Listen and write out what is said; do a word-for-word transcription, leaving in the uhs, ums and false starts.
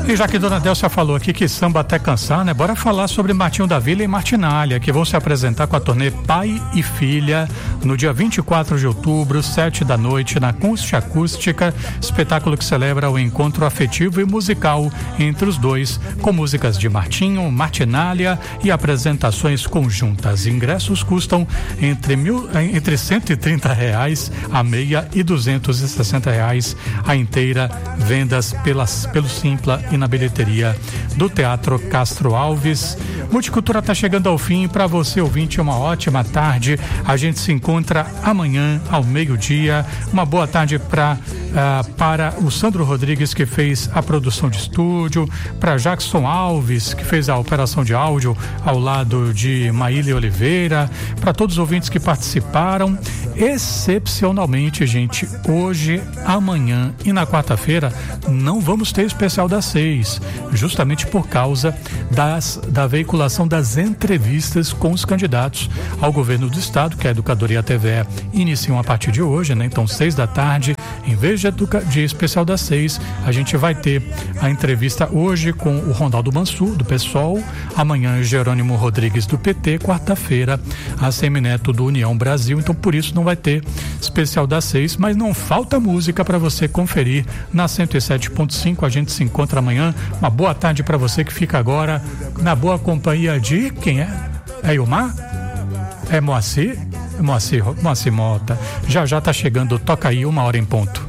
E já que Dona Délcia falou aqui que samba até cansar, né? Bora falar sobre Martinho da Vila e Martinália, que vão se apresentar com a turnê Pai e Filha no dia vinte e quatro de outubro, sete da noite, na Concha Acústica, espetáculo que celebra o encontro afetivo e musical entre os dois, com músicas de Martinho, Martinália e apresentações conjuntas. Ingressos custam entre, mil, entre cento e trinta reais a meia e duzentos e sessenta reais a inteira, vendas pelas, pelo Simpla e na bilheteria do Teatro Castro Alves. Multicultura está chegando ao fim. Para você, ouvinte, uma ótima tarde. A gente se encontra amanhã ao meio-dia. Uma boa tarde pra, uh, para o Sandro Rodrigues, que fez a produção de estúdio, para Jackson Alves, que fez a operação de áudio ao lado de Maília Oliveira, para todos os ouvintes que participaram. Excepcionalmente, gente, hoje, amanhã e na quarta-feira não vamos ter especial das seis, justamente por causa das, da veiculação das entrevistas com os candidatos ao governo do estado, que a Educadoria T V E iniciam a partir de hoje, né? Então, seis da tarde, em vez de, educa... de especial das seis, a gente vai ter a entrevista hoje com o Ronaldo Mansur, do PSOL, amanhã Jerônimo Rodrigues, do P T, quarta-feira a Semineto, do União Brasil. Então, por isso não vai ter especial das seis, mas não falta música para você conferir na cento e sete ponto cinco. A gente se encontra amanhã. Uma boa tarde para você que fica agora na boa companhia de quem é? É Ilmar? É Moacir? É Moacir, Moacir Mota. Já já tá chegando, toca aí, uma hora em ponto.